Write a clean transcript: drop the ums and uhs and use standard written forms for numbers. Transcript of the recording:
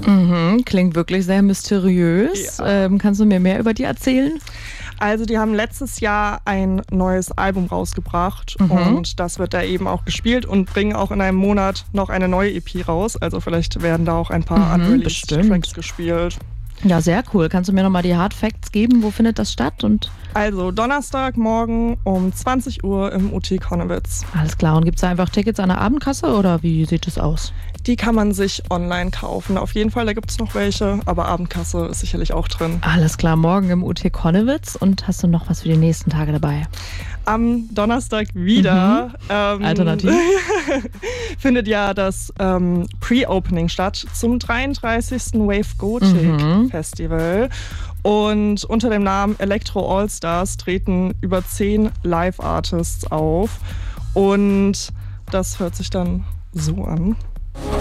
Klingt wirklich sehr mysteriös. Ja. Kannst du mir mehr über die erzählen? Also die haben letztes Jahr ein neues Album rausgebracht und das wird da eben auch gespielt und bringen auch in einem Monat noch eine neue EP raus. Also vielleicht werden da auch ein paar unreleased Tracks gespielt. Ja, sehr cool. Kannst du mir nochmal die Hard Facts geben? Wo findet das statt? Also Donnerstagmorgen um 20 Uhr im UT Connewitz. Alles klar. Und gibt es da einfach Tickets an der Abendkasse oder wie sieht es aus? Die kann man sich online kaufen. Auf jeden Fall, da gibt es noch welche, aber Abendkasse ist sicherlich auch drin. Alles klar, morgen im UT Connewitz. Und hast du noch was für die nächsten Tage dabei? Am Donnerstag wieder. Alternativ. Findet ja das Pre-Opening statt zum 33. Wave Gothic Festival. Und unter dem Namen Electro All-Stars treten über 10 Live-Artists auf. Und das hört sich dann so an.